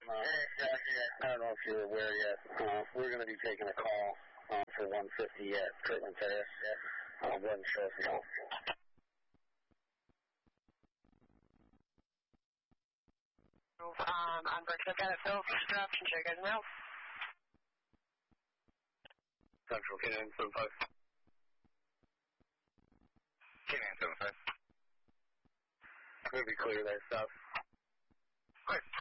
I don't know if you're aware yet. We're going to be taking a call for 150 at Kirtland Terrace. Go ahead and show us now. On Brickhook at Phil for disruption. Show you guys now. Central K975. K975. We'll be clear there, south. Of course.